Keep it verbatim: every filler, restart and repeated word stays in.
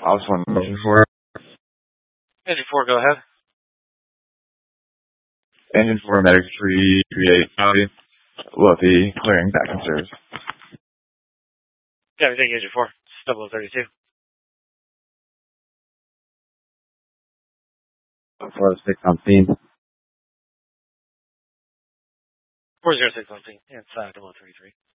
Office one, engine four. Engine four, go ahead. Engine four, medic three three eight, Audi. Luffy, clearing back and serves. Yeah, everything, Engine four, double thirty-two. four oh six on scene. four oh six on scene. Yeah, it's uh, double thirty-three.